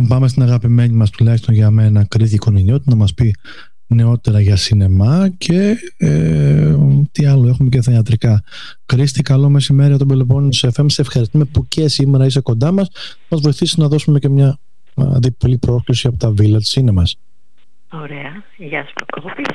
Λοιπόν, πάμε στην αγαπημένη μας, τουλάχιστον για μένα, Κρίστη Κονινιώτη, να μας πει νεότερα για σινεμά και τι άλλο έχουμε και θεατρικά. Κρίστη, καλό μεσημέρι από τον Πελοπόννησο FM. Σε ευχαριστούμε που και σήμερα είσαι κοντά μας. Μας βοηθήσει να δώσουμε και μια διπλή πρόσκληση από τα Village Cinemas. Ωραία. Γεια σου, Προκόπη.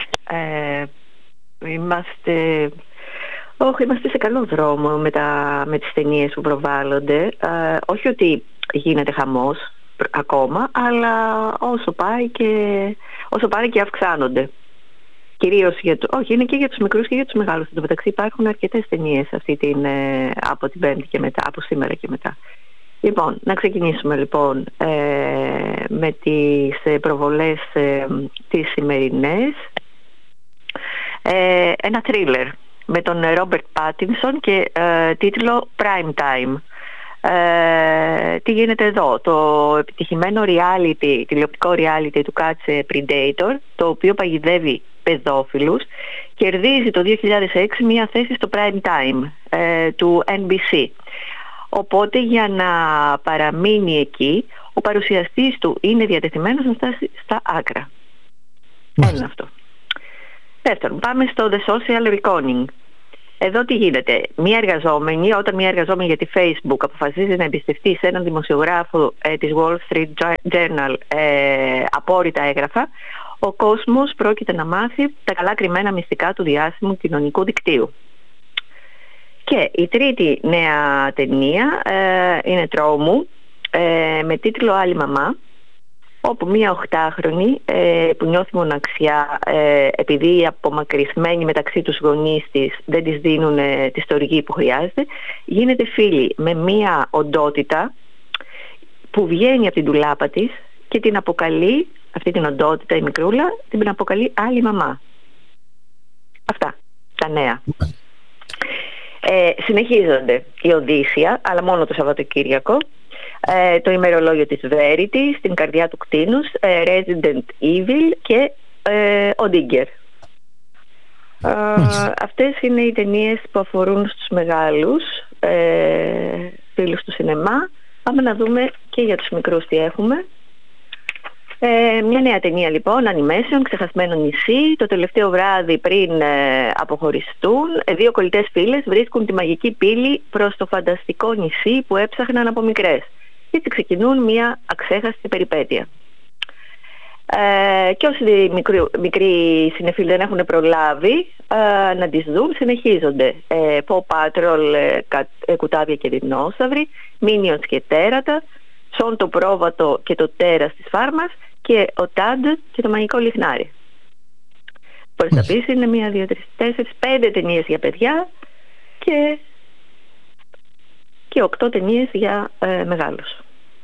Είμαστε σε καλό δρόμο με τις ταινίες που προβάλλονται. Όχι ότι γίνεται χαμός ακόμα, αλλά όσο πάει και αυξάνονται. Κυρίως είναι και για τους μικρούς και για τους μεγάλους. Εν τω μεταξύ υπάρχουν αρκετές ταινίες από την Πέμπτη και μετά, από σήμερα και μετά. Λοιπόν, να ξεκινήσουμε λοιπόν με τις προβολές τις σημερινές. Ένα θρίλερ με τον Ρόμπερτ Πάτινσον και τίτλο Prime Time. Τι γίνεται εδώ? Το επιτυχημένο τηλεοπτικό reality του Catch Predator, το οποίο παγιδεύει παιδόφιλους, κερδίζει το 2006 μια θέση στο Prime Time του NBC. Οπότε για να παραμείνει εκεί, ο παρουσιαστής του είναι διατεθειμένος να φτάσει στα άκρα. Ένα αυτό. Δεύτερον, πάμε στο The Social Reckoning. Εδώ τι γίνεται? Όταν μια εργαζόμενη για τη Facebook αποφασίζει να εμπιστευτεί σε έναν δημοσιογράφο της Wall Street Journal απόρριτα έγγραφα, ο κόσμος πρόκειται να μάθει τα καλά κρυμμένα μυστικά του διάσημου κοινωνικού δικτύου. Και η τρίτη νέα ταινία είναι τρόμου, με τίτλο Άλλη Μαμά, όπου μία 8χρονη που νιώθει μοναξιά επειδή οι απομακρυσμένοι μεταξύ τους γονείς της δεν της δίνουν τη στοργή που χρειάζεται, γίνεται φίλη με μία οντότητα που βγαίνει από την ντουλάπα της και την αποκαλεί, αυτή την οντότητα η μικρούλα, την αποκαλεί Άλλη Μαμά. Αυτά τα νέα. Συνεχίζονται η Οδύσσια, αλλά μόνο το Σαββατοκύριακο, το ημερολόγιο της Verity, στην καρδιά του κτήνους, Resident Evil και ο Digger. Αυτές είναι οι ταινίες που αφορούν στους μεγάλους φίλους του σινεμά. Πάμε να δούμε και για τους μικρούς τι έχουμε. Μια νέα ταινία λοιπόν, animation, Ξεχασμένο νησί. Το τελευταίο βράδυ πριν αποχωριστούν, δύο κολλητές φίλες βρίσκουν τη μαγική πύλη προς το φανταστικό νησί που έψαχναν από μικρές. Και έτσι ξεκινούν μια αξέχαστη περιπέτεια. Και όσοι μικροί συνεφίλοι δεν έχουν προλάβει να τις δουν, συνεχίζονται. Paw Patrol, κουτάβια και δεινόσαυροι, Minions και τέρατα, Σον το πρόβατο και το τέρας της φάρμας και ο Τάντ και το μαγικό λιχνάρι. Μπορείς να πεις είναι 1, 2, 3, 4, 5 ταινίες για παιδιά και 8 ταινίες για μεγάλους.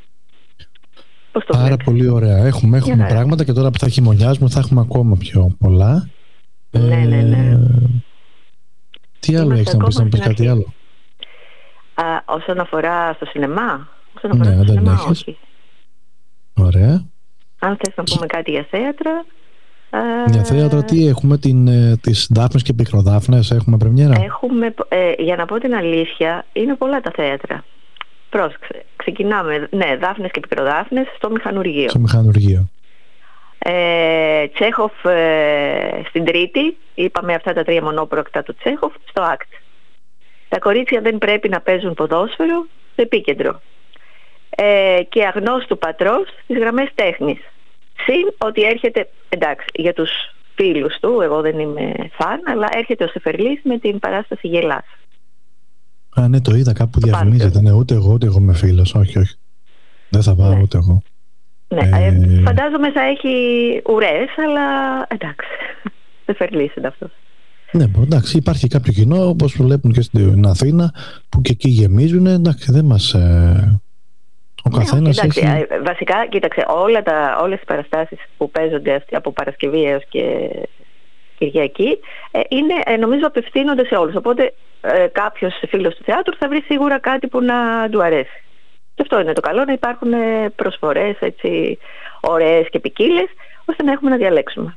Άρα πολύ ωραία. Έχουμε πράγματα και τώρα που θα χειμωνιάζουμε θα έχουμε ακόμα πιο πολλά. Ναι. Τι άλλο έχεις να πεις, να πεις κάτι άλλο? Όσον αφορά στο σινεμά, δεν έχεις. όχι. Ωραία. Αν θες να πούμε κάτι για θέατρα. Για θέατρα τι έχουμε? Τις Δάφνες και Πικροδάφνες έχουμε πρεμιέρα? Έχουμε, για να πω την αλήθεια, είναι πολλά τα θέατρα. Πρόσεξε, ξεκινάμε, Δάφνες και Πικροδάφνες στο Μηχανουργείο. Τσέχοφ στην Τρίτη, είπαμε αυτά τα 3 μονόπροκτα του Τσέχοφ, στο ΑΚΤ. Τα κορίτσια δεν πρέπει να παίζουν ποδόσφαιρο, στο Επίκεντρο. Και Αγνώστου πατρός στις Γραμμές Τέχνης. Συν ότι έρχεται, εντάξει, για τους φίλους του, εγώ δεν είμαι φαν, αλλά έρχεται ο Σεφερλής με την παράσταση Γελάς. Ναι, το είδα κάπου διαφημίζεται. Ναι, ούτε εγώ είμαι φίλος. Όχι. Δεν θα πάω ούτε εγώ. Ναι, φαντάζομαι θα έχει ουρές, αλλά εντάξει. Σεφερλής είναι αυτός. Ναι, εντάξει, υπάρχει κάποιο κοινό, όπως βλέπουν και στην Αθήνα, που και εκεί γεμίζουν. Εντάξει, δεν μας... Ο καθένας έχει... Βασικά, κοίταξε, όλες οι παραστάσεις που παίζονται από Παρασκευή έως και Κυριακή είναι, νομίζω, απευθύνονται σε όλους. Οπότε κάποιος φίλος του θεάτρου θα βρει σίγουρα κάτι που να του αρέσει. Και αυτό είναι το καλό, να υπάρχουν προσφορές έτσι ωραίες και ποικίλες, ώστε να έχουμε να διαλέξουμε.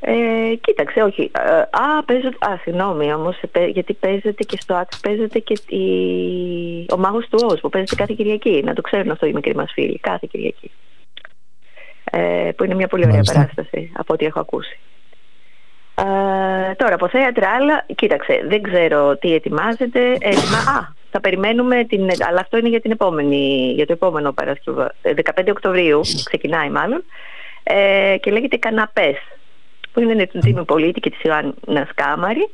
Κοίταξε, όχι. Συγγνώμη όμως, γιατί παίζεται και στο Άξ, παίζεται και ο Μάγος του Οζ που παίζεται κάθε Κυριακή. Να το ξέρουν αυτό οι μικροί μας φίλοι, κάθε Κυριακή. Που είναι μια πολύ ωραία παράσταση από ό,τι έχω ακούσει. Τώρα από θέατρα άλλα, κοίταξε, δεν ξέρω τι ετοιμάζεται. Θα περιμένουμε αλλά αυτό είναι για το επόμενο Παρασκευή. 15 Οκτωβρίου ξεκινάει μάλλον. Και λέγεται Καναπές, που είναι του Τζίμι Πολίτη και της Ιωάννας Κάμαρη,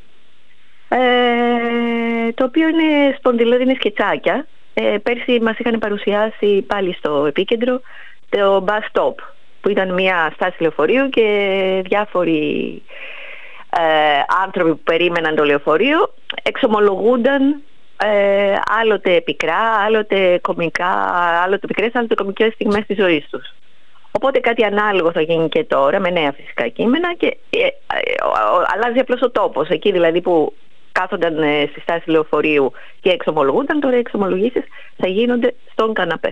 το οποίο είναι σπονδυλώδη, σκετσάκια. Πέρσι μας είχαν παρουσιάσει πάλι στο Επίκεντρο το Bus Stop, που ήταν μια στάση λεωφορείου και διάφοροι άνθρωποι που περίμεναν το λεωφορείο εξομολογούνταν άλλοτε πικρά, άλλοτε κωμικά, άλλοτε πικρές, άλλοτε κωμικές στιγμές της ζωής τους. Οπότε κάτι ανάλογο θα γίνει και τώρα, με νέα φυσικά κείμενα, και αλλάζει απλώς ο τόπος. Εκεί δηλαδή που κάθονταν στη στάση λεωφορείου και εξομολογούνταν, τώρα οι εξομολογήσεις θα γίνονται στον καναπέ.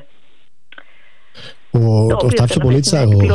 Ο Σταύρος ο Πολίτης,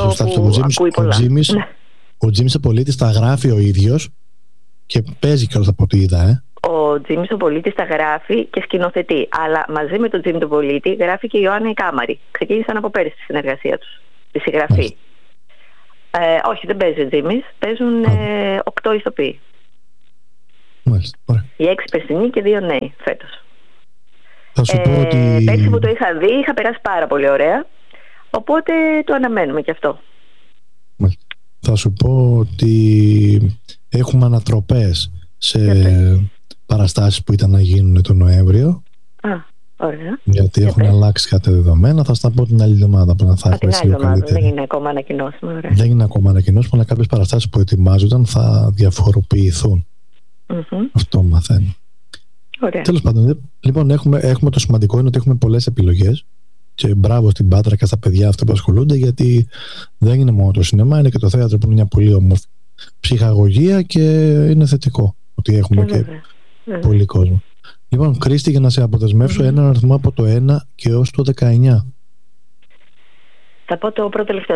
ο Τζίμις ο Πολίτης τα γράφει ο ίδιος και παίζει κιόλας από ό,τι είδα. Ο Τζίμις ο Πολίτης τα γράφει και σκηνοθετεί, αλλά μαζί με τον Τζίμι τον Πολίτη γράφει και η Ιωάννα Κάμαρη. Ξεκίνησαν από πέρυσι τη συνεργασία τους, τη συγγραφή. Όχι, δεν παίζει ο Τζίμις, παίζουν 8 ηθοποιοί. Μάλιστα, ωραία. Οι 6 περσινοί και 2 νέοι φέτος. Θα σου πω ότι... Πέρσι που το είχα δει, είχα περάσει πάρα πολύ ωραία, οπότε το αναμένουμε κι αυτό. Μάλιστα. Θα σου πω ότι έχουμε ανατροπές σε παραστάσεις που ήταν να γίνουν τον Νοέμβριο. Ωραία. Γιατί έχουν αλλάξει κάτι δεδομένα. Θα στα πω την άλλη εβδομάδα που θα έρθει λίγο καλύτερα. Δεν είναι ακόμα ανακοινώσιμο. Δεν είναι ακόμα ανακοινώσιμο, αλλά κάποιες παραστάσεις που ετοιμάζονταν θα διαφοροποιηθούν. Αυτό μαθαίνω. Τέλος πάντων, λοιπόν, έχουμε το σημαντικό είναι ότι έχουμε πολλές επιλογές. Και μπράβο στην Πάτρα και στα παιδιά αυτά που ασχολούνται, γιατί δεν είναι μόνο το σινεμά, είναι και το θέατρο που είναι μια πολύ όμορφη ψυχαγωγία και είναι θετικό ότι έχουμε και πολύ κόσμο. Λοιπόν, Κρίστη, για να σε αποδεσμεύσω έναν αριθμό από το 1 και έως το 19. Θα πω το πρώτο τελευταίο,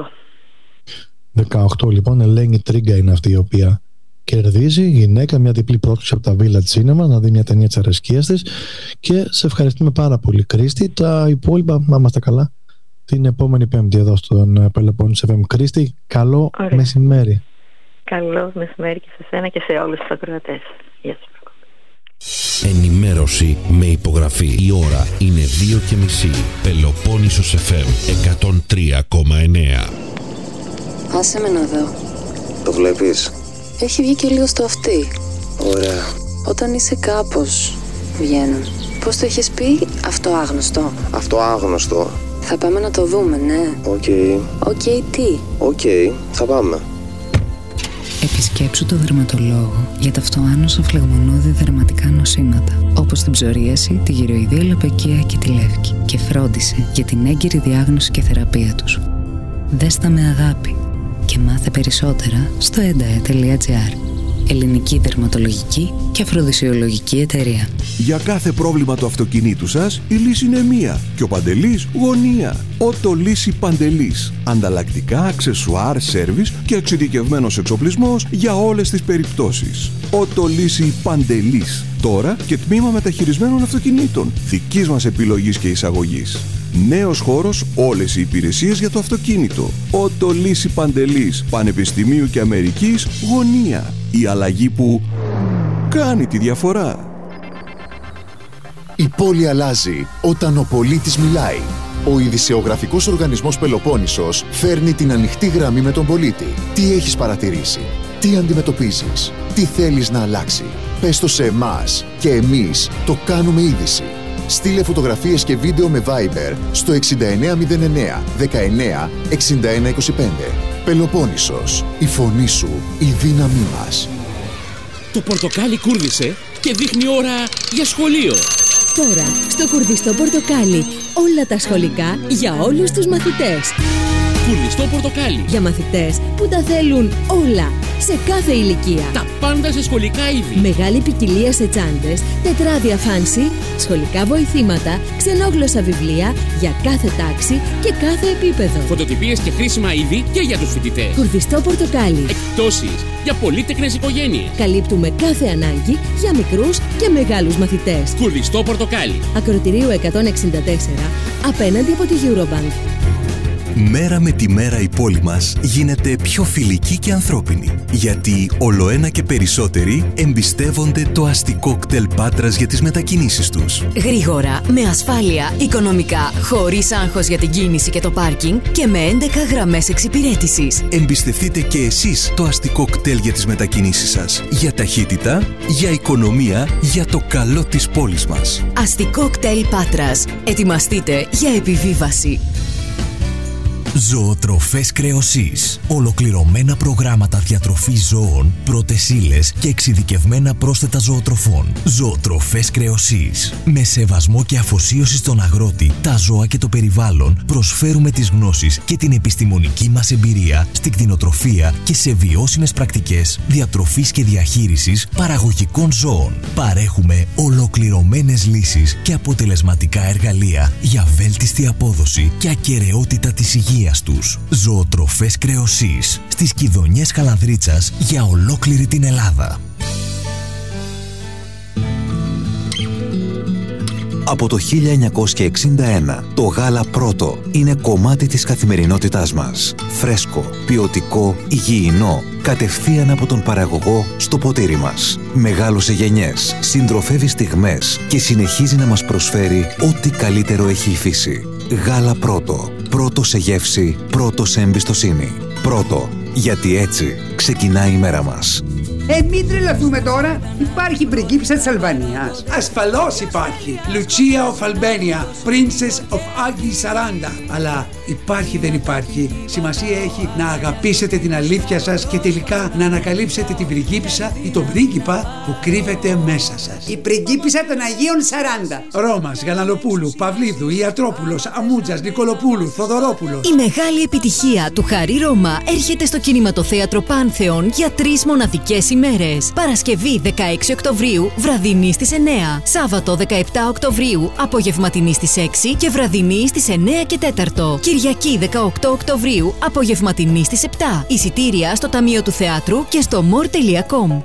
18. 18, λοιπόν, Ελένη Τρίγκα είναι αυτή η οποία κερδίζει, γυναίκα, μια διπλή πρόσκληση από τα Village Cinema να δει μια ταινία της αρεσκίας της, και σε ευχαριστούμε πάρα πολύ, Κρίστη. Τα υπόλοιπα, να είμαστε καλά, την επόμενη Πέμπτη εδώ στον Πελοπόννησο FM. Κρίστη, καλό μεσημέρι. Καλό μεσημέρι και σε σένα και σε όλους τους ακροατές. Γεια σας. Ενημέρωση με υπογραφή. Η ώρα είναι 2:30. Πελοπόννησος FM 103,9. Άσε με να δω. Το βλέπεις? Έχει βγει και λίγο στο αυτί. Ωραία. Όταν είσαι κάπως, βγαίνουν. Πώς το έχεις πει? Αυτοάγνωστο. Αυτοάγνωστο. Θα πάμε να το δούμε, ναι. Οκ. Τι? Θα πάμε. Επισκέψου το δερματολόγο για τα αυτοάνωσα φλεγμονώδη δερματικά νοσήματα, όπως την ψωρίαση, τη γυροειδία λοπεκία και τη λεύκη, και φρόντισε για την έγκυρη διάγνωση και θεραπεία τους. Δες τα με αγάπη και μάθε περισσότερα στο endae.gr. Ελληνική δερματολογική και αφροδισιολογική εταιρεία. Για κάθε πρόβλημα του αυτοκινήτου σας, η λύση είναι μία και ο Παντελής γωνία. Οτολύση Παντελής. Ανταλλακτικά, αξεσουάρ, σέρβις και εξειδικευμένος εξοπλισμός για όλες τις περιπτώσεις. Οτολύση Παντελής. Τώρα και τμήμα μεταχειρισμένων αυτοκινήτων. Δικής μας επιλογής και εισαγωγής. Νέος χώρος, όλες οι υπηρεσίες για το αυτοκίνητο. Οτολύση Παντελής. Πανεπιστημίου και Αμερικής γωνία. Η αλλαγή που κάνει τη διαφορά. Η πόλη αλλάζει όταν ο πολίτης μιλάει. Ο ειδησεογραφικός οργανισμός Πελοπόννησος φέρνει την ανοιχτή γραμμή με τον πολίτη. Τι έχεις παρατηρήσει? Τι αντιμετωπίζεις? Τι θέλεις να αλλάξει? Πες το σε εμάς και εμείς το κάνουμε είδηση. Στείλε φωτογραφίες και βίντεο με Viber στο 6909 19 61 25. Πελοπόννησος, η φωνή σου, η δύναμή μας. Το πορτοκάλι κούρδισε και δείχνει ώρα για σχολείο. Τώρα, στο κουρδιστό πορτοκάλι, όλα τα σχολικά για όλους τους μαθητές. Κουρδιστό πορτοκάλι. Για μαθητές που τα θέλουν όλα, σε κάθε ηλικία. Τα πάντα σε σχολικά είδη. Μεγάλη ποικιλία σε τσάντες, τετράδια φάνσι, σχολικά βοηθήματα, ξενόγλωσσα βιβλία για κάθε τάξη και κάθε επίπεδο. Φωτοτυπίες και χρήσιμα είδη και για τους φοιτητές. Κουρδιστό πορτοκάλι. Εκπτώσεις για πολύτεκνες οικογένειες. Καλύπτουμε κάθε ανάγκη για μικρούς και μεγάλους μαθητές. Κουρδιστό πορτοκάλι. Ακροτηρίου 164, απέναντι από τη Eurobank. Μέρα με τη μέρα η πόλη μας γίνεται πιο φιλική και ανθρώπινη. Γιατί ολοένα και περισσότεροι εμπιστεύονται το αστικό κτέλ Πάτρας για τις μετακινήσεις τους. Γρήγορα, με ασφάλεια, οικονομικά, χωρίς άγχος για την κίνηση και το πάρκινγκ και με 11 γραμμές εξυπηρέτησης. Εμπιστευτείτε και εσείς το αστικό κτέλ για τις μετακινήσεις σας. Για ταχύτητα, για οικονομία, για το καλό της πόλης μας. Αστικό κτέλ Πάτρας. Ετοιμαστείτε για επιβίβαση. Ζωοτροφές Κρεοσής. Ολοκληρωμένα προγράμματα διατροφής ζώων, πρώτες ύλες και εξειδικευμένα πρόσθετα ζωοτροφών. Ζωοτροφές Κρεοσής. Με σεβασμό και αφοσίωση στον αγρότη, τα ζώα και το περιβάλλον, προσφέρουμε τις γνώσεις και την επιστημονική μας εμπειρία στην κτηνοτροφία και σε βιώσιμες πρακτικές διατροφής και διαχείρισης παραγωγικών ζώων. Παρέχουμε ολοκληρωμένες λύσεις και αποτελεσματικά εργαλεία για βέλτιστη απόδοση και ακεραιότητα της υγείας τους. Ζωοτροφές Κρεοσής στις Κιδωνιές Καλανδρίτσας για ολόκληρη την Ελλάδα. Από το 1961 το γάλα Πρώτο είναι κομμάτι της καθημερινότητάς μας. Φρέσκο, ποιοτικό, υγιεινό, κατευθείαν από τον παραγωγό στο ποτήρι μας. Μεγάλωσε γενιές, συντροφεύει στιγμές και συνεχίζει να μας προσφέρει ό,τι καλύτερο έχει η φύση. Γάλα Πρώτο. Πρώτο σε γεύση, πρώτο σε εμπιστοσύνη. Πρώτο, γιατί έτσι ξεκινάει η μέρα μας. Μην τρελαθούμε τώρα. Υπάρχει πριγκίπισσα της Αλβανίας. Ασφαλώς υπάρχει. Lucia of Albania, Princess of Agi Saranda. Αλλά υπάρχει δεν υπάρχει. Σημασία έχει να αγαπήσετε την αλήθεια σας και τελικά να ανακαλύψετε την πριγκίπισσα ή τον πρίγκιπα που κρύβεται μέσα σας. Η πριγκίπισσα των Αγίων Σαράντα. Ρώμας, Γαλανοπούλου, Παυλίδου, Ιατρόπουλος, Αμούτζας, Νικολοπούλου, Θοδωρόπουλος. Η μεγάλη επιτυχία του Χαρί Ρώμα έρχεται στο Κινηματοθέατρο Πάνθεον για 3 μοναδικές ημέρες. Παρασκευή 16 Οκτωβρίου, βραδινή στις 9. Σάββατο 17 Οκτωβρίου, απογευματινή στις 6 και βραδινή στις 9 και 4. Κυριακή 18 Οκτωβρίου, απογευματινή στις 7. Εισιτήρια στο Ταμείο του Θεάτρου και στο more.com.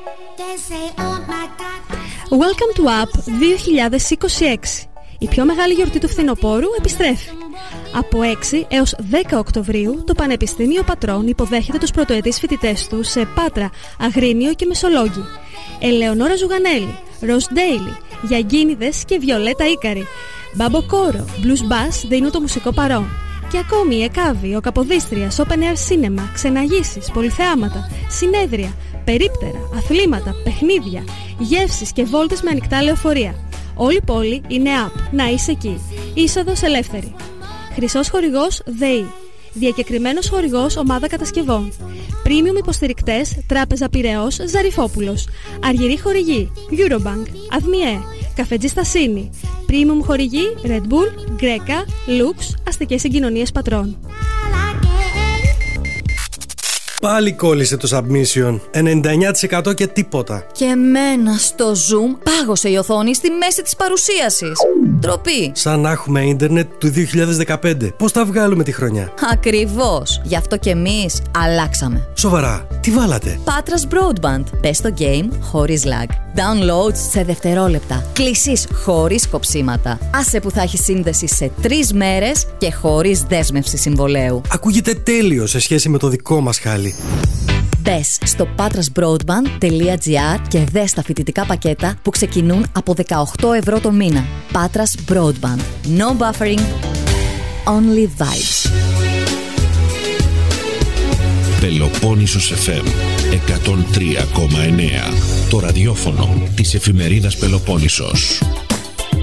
Welcome to Up 2026. Η πιο μεγάλη γιορτή του φθινοπόρου επιστρέφει. Από 6 έως 10 Οκτωβρίου το Πανεπιστήμιο Πατρών υποδέχεται τους πρωτοετής φοιτητές του σε Πάτρα, Αγρίνιο και Μεσολόγγι. Ελεονόρα Ζουγανέλη, Ροζ Ντέιλι, Γιαγκίνιδες και Βιολέτα Ίκαρη. Μπάμπο Κόρο, Blues Bass δίνουν το μουσικό παρόν. Και ακόμη η Εκάβη, ο Καποδίστριας, Open Air Cinema, ξεναγήσεις, πολυθεάματα, συνέδρια, περίπτερα, αθλήματα, παιχνίδια, γεύσεις και βόλτες με ανοιχτά λεωφορεία. Όλη η πόλη είναι up. Να είσαι εκεί. Είσοδος ελεύθερη. Χρυσός χορηγός ΔΕΗ. Διακεκριμένος χορηγός ομάδα κατασκευών. Premium υποστηρικτές Τράπεζα Πειραιώς Ζαριφόπουλος. Αργυρή χορηγή Eurobank. Αδμιέ. Καφετζή Στασίνη. Premium χορηγή Red Bull, Greca, Lux, Αστικές Συγκοινωνίες Πατρών. Πάλι κόλλησε το submission. 99% και τίποτα. Και εμένα στο Zoom πάγωσε η οθόνη στη μέση της παρουσίασης. Ντροπή. Σαν να έχουμε ίντερνετ του 2015. Πώς θα βγάλουμε τη χρονιά? Ακριβώς. Γι' αυτό και εμείς αλλάξαμε. Σοβαρά, τι βάλατε? Πάτρας Broadband. Πες το game χωρίς lag. Downloads σε δευτερόλεπτα. Κλήσεις χωρίς κοψίματα. Άσε που θα έχει σύνδεση σε 3 μέρες και χωρίς δέσμευση συμβολαίου. Ακούγεται τέλειο σε σχέση με το δικό μας χάλι. Μπες στο patrasbroadband.gr και δες τα φοιτητικά πακέτα που ξεκινούν από 18 ευρώ το μήνα. Πάτρας Broadband. No buffering, only vibes. Πελοπόννησος FM 103,9. Το ραδιόφωνο της εφημερίδας Πελοπόννησος.